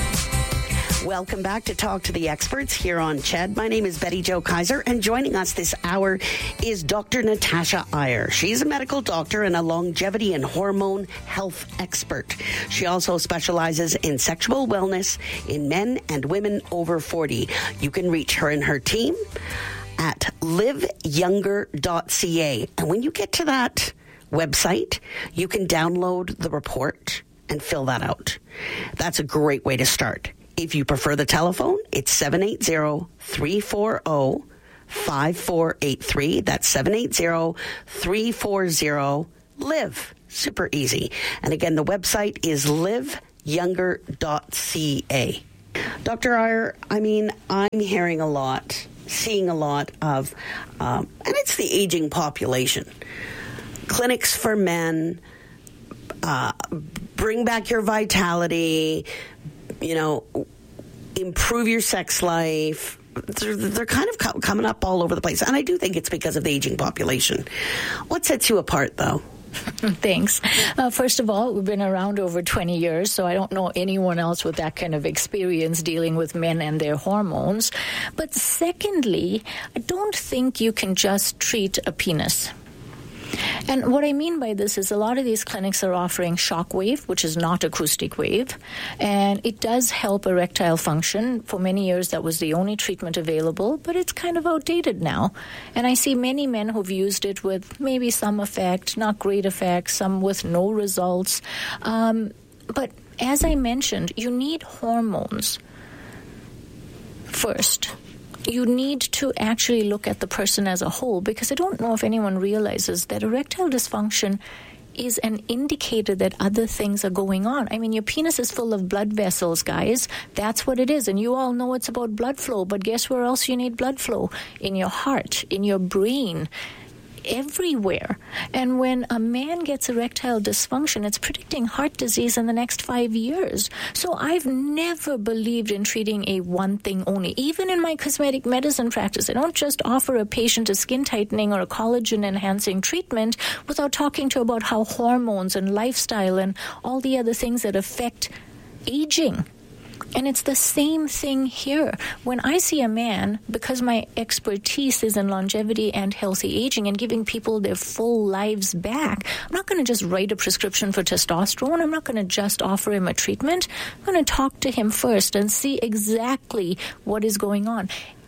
Welcome back to Talk to the Experts here on C H E D. My name is Betty Jo Kaiser, and joining us this hour is Doctor Natasha Iyer. She's a medical doctor and a longevity and hormone health expert. She also specializes in sexual wellness in men and women over forty. You can reach her and her team at live younger dot c a. And when you get to that website, you can download the report and fill that out. That's a great way to start. If you prefer the telephone, it's seven eight zero, three four zero, five four eight three. That's seven eight zero, three four zero, live. Super easy. And again, the website is live younger dot c a. Doctor Iyer, I mean, I'm hearing a lot, seeing a lot of, um, and it's the aging population. Clinics for men, uh, bring back your vitality, you know, improve your sex life. They're, they're kind of co- coming up all over the place. And I do think it's because of the aging population. What sets you apart, though? Thanks. Uh, first of all, we've been around over twenty years, so I don't know anyone else with that kind of experience dealing with men and their hormones. But secondly, I don't think you can just treat a penis. And what I mean by this is a lot of these clinics are offering shock wave, which is not acoustic wave, and it does help erectile function. For many years, that was the only treatment available, but it's kind of outdated now. And I see many men who've used it with maybe some effect, not great effect, some with no results. Um, but as I mentioned, you need hormones first. You need to actually look at the person as a whole, because I don't know if anyone realizes that erectile dysfunction is an indicator that other things are going on. I mean, your penis is full of blood vessels, guys. That's what it is. And you all know it's about blood flow. But guess where else you need blood flow? In your heart, in your brain, everywhere. And when a man gets erectile dysfunction, it's predicting heart disease in the next five years. So I've never believed in treating a one thing only. Even in my cosmetic medicine practice, I don't just offer a patient a skin tightening or a collagen enhancing treatment without talking to about how hormones and lifestyle and all the other things that affect aging. And it's the same thing here. When I see a man, because my expertise is in longevity and healthy aging and giving people their full lives back, I'm not going to just write a prescription for testosterone. I'm not going to just offer him a treatment. I'm going to talk to him first and see exactly what is going on.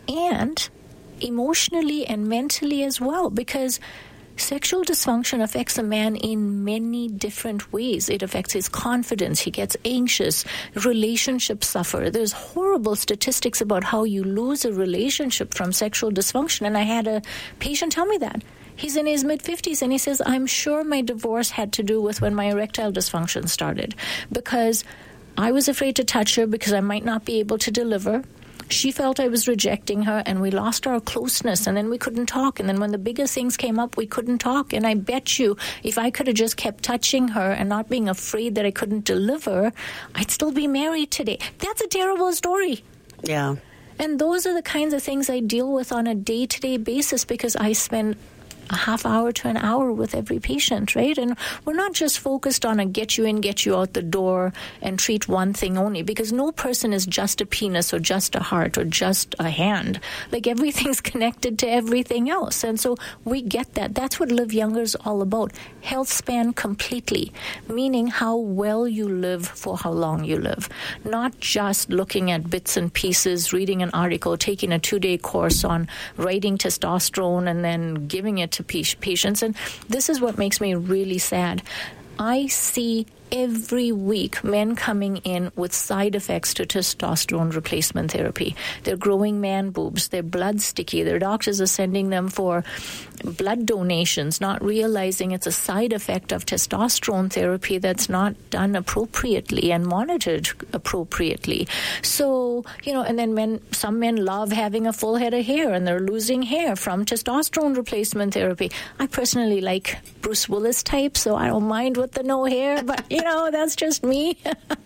And emotionally and mentally as well, because sexual dysfunction affects a man in many different ways. It affects his confidence. He gets anxious. Relationships suffer. There's horrible statistics about how you lose a relationship from sexual dysfunction. And I had a patient tell me that. He's in his mid-fifties, and he says, I'm sure my divorce had to do with when my erectile dysfunction started, because I was afraid to touch her because I might not be able to deliver. She felt I was rejecting her, and we lost our closeness, and then we couldn't talk. And then when the bigger things came up, we couldn't talk. And I bet you if I could have just kept touching her and not being afraid that I couldn't deliver, I'd still be married today. That's a terrible story. Yeah. And those are the kinds of things I deal with on a day-to-day basis, because I spend a half hour to an hour with every patient, right? And we're not just focused on a get you in, get you out the door and treat one thing only, because no person is just a penis or just a heart or just a hand. Like, everything's connected to everything else. And so we get that. That's what Live Younger is all about. Health span completely, meaning how well you live for how long you live. Not just looking at bits and pieces, reading an article, taking a two-day course on writing testosterone and then giving it to patients. And this is what makes me really sad. I see every week men coming in with side effects to testosterone replacement therapy. They're growing man boobs. Their blood's sticky. Their doctors are sending them for blood donations, not realizing it's a side effect of testosterone therapy that's not done appropriately and monitored appropriately. So, you know, and then men, some men love having a full head of hair, and they're losing hair from testosterone replacement therapy. I personally like Bruce Willis type, so I don't mind with the no hair, but, you know, that's just me.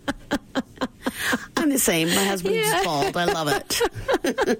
I'm the same. My husband's Yeah. bald. I love it.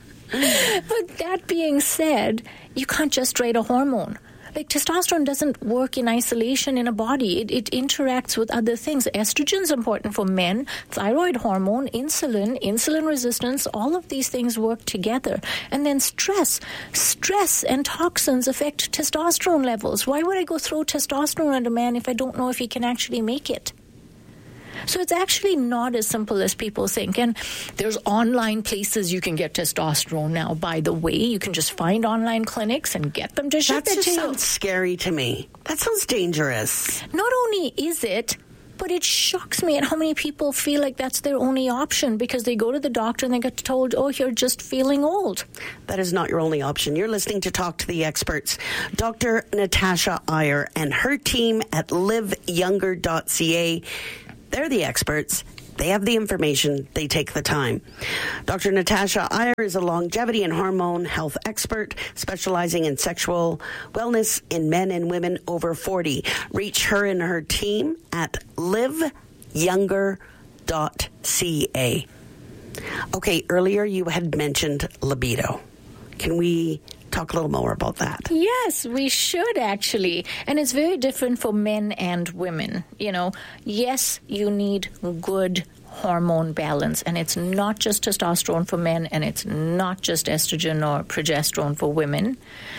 But that being said, you can't just write a hormone. Like, testosterone doesn't work in isolation in a body. It, it interacts with other things. Estrogen's important for men. Thyroid hormone, insulin, insulin resistance, all of these things work together. And then stress. Stress and toxins affect testosterone levels. Why would I go throw testosterone at a man if I don't know if he can actually make it? So it's actually not as simple as people think. And there's online places you can get testosterone now, by the way. You can just find online clinics and get them to ship That it just to you. sounds scary to me. That sounds dangerous. Not only is it, but it shocks me at how many people feel like that's their only option because they go to the doctor and they get told, oh, you're just feeling old. That is not your only option. You're listening to Talk to the Experts. Doctor Natasha Iyer and her team at live younger dot c a. They're the experts. They have the information. They take the time. Doctor Natasha Iyer is a longevity and hormone health expert specializing in sexual wellness in men and women over forty. Reach her and her team at live younger dot c a. Okay, earlier you had mentioned libido. Can we talk a little more about that? Yes, we should actually. And it's very different for men and women. You know, yes, you need good hormone balance, and it's not just testosterone for men, and it's not just estrogen or progesterone for women.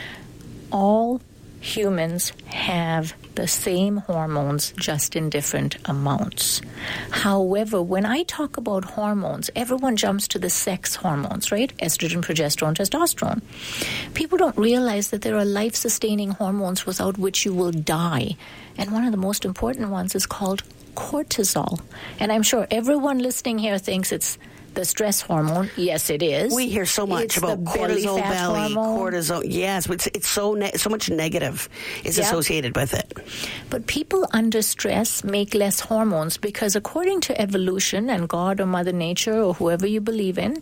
All humans have the same hormones, just in different amounts. However, when I talk about hormones, everyone jumps to the sex hormones, right? Estrogen, progesterone, testosterone. People don't realize that there are life-sustaining hormones without which you will die. And one of the most important ones is called cortisol. And I'm sure everyone listening here thinks it's the stress hormone. Yes, it is. We hear so much It's about the belly cortisol fat belly, hormone. cortisol. Yes, it's, it's so ne- so much negative is Yep. associated with it. But people under stress make less hormones because according to evolution and God or Mother Nature or whoever you believe in,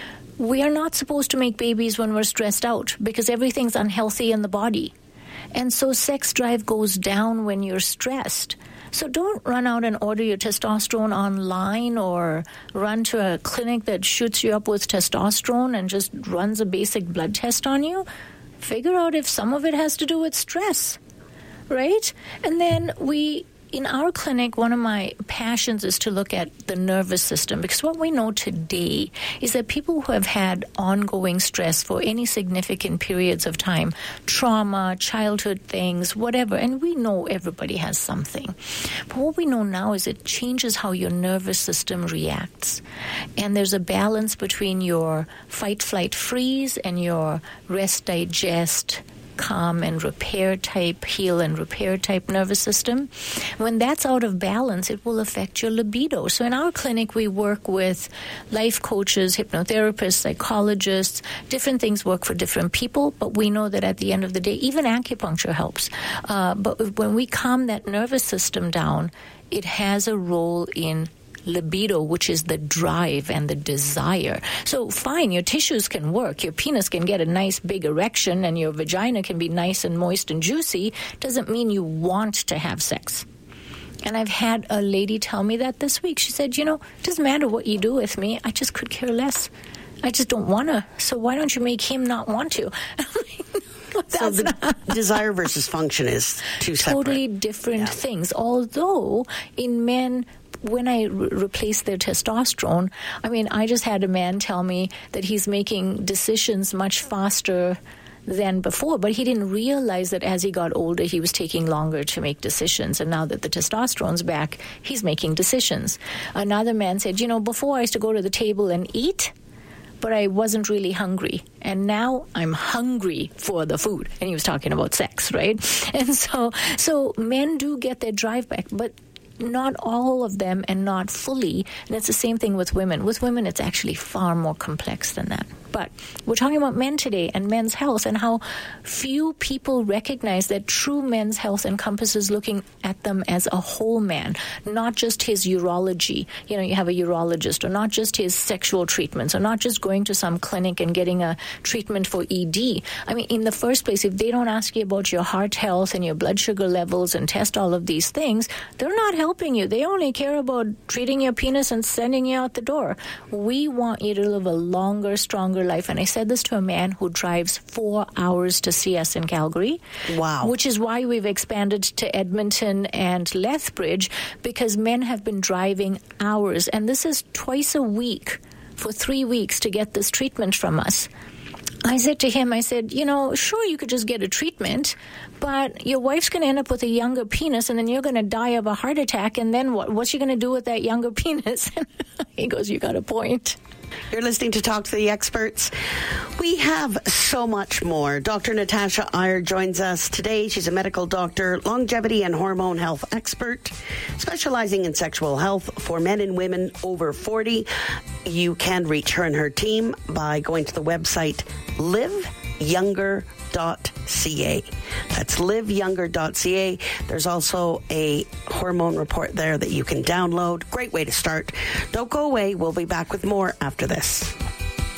we are not supposed to make babies when we're stressed out because everything's unhealthy in the body. And so sex drive goes down when you're stressed. So don't run out and order your testosterone online or run to a clinic that shoots you up with testosterone and just runs a basic blood test on you. Figure out if some of it has to do with stress, right? And then we, in our clinic, one of my passions is to look at the nervous system, because what we know today is that people who have had ongoing stress for any significant periods of time, trauma, childhood things, whatever, and we know everybody has something. But what we know now is it changes how your nervous system reacts. And there's a balance between your fight, flight, freeze and your rest, digest, calm and repair type, heal and repair type nervous system. When that's out of balance, it will affect your libido. So in our clinic, we work with life coaches, hypnotherapists, psychologists. Different things work for different people, but we know that at the end of the day, even acupuncture helps. Uh, but when we calm that nervous system down, it has a role in libido, which is the drive and the desire. So fine, your tissues can work. Your penis can get a nice big erection and your vagina can be nice and moist and juicy. Doesn't mean you want to have sex. And I've had a lady tell me that this week. She said, you know, it doesn't matter what you do with me. I just could care less. I just don't want to. So why don't you make him not want to? So the desire versus function is two separate. Totally different yeah. things. Although in men, when I re- replace their testosterone, I mean, I just had a man tell me that he's making decisions much faster than before, but he didn't realize that as he got older, he was taking longer to make decisions. And now that the testosterone's back, he's making decisions. Another man said, you know, before I used to go to the table and eat, but I wasn't really hungry. And now I'm hungry for the food. And he was talking about sex, right? And so, so men do get their drive back, but not all of them and not fully. And it's the same thing with women. With women, it's actually far more complex than that. But we're talking about men today and men's health and how few people recognize that true men's health encompasses looking at them as a whole man, not just his urology. You know, you have a urologist, or not just his sexual treatments, or not just going to some clinic and getting a treatment for E D. I mean, in the first place, if they don't ask you about your heart health and your blood sugar levels and test all of these things, they're not helping you. They only care about treating your penis and sending you out the door. We want you to live a longer, stronger life. And I said this to a man who drives four hours to see us in Calgary. Wow. Which is why we've expanded to Edmonton and Lethbridge, because men have been driving hours. And this is twice a week for three weeks to get this treatment from us. I said to him, I said, you know, sure, you could just get a treatment, but your wife's going to end up with a younger penis, and then you're going to die of a heart attack, and then what? What's she going to do with that younger penis? He goes, you got a point. You're listening to Talk to the Experts. We have so much more. Doctor Natasha Iyer joins us today. She's a medical doctor, longevity and hormone health expert, specializing in sexual health for men and women over forty. You can reach her and her team by going to the website live younger dot c a. That's live younger dot c a. There's also a hormone report there that you can download. Great way to start. Don't go away. We'll be back with more after this.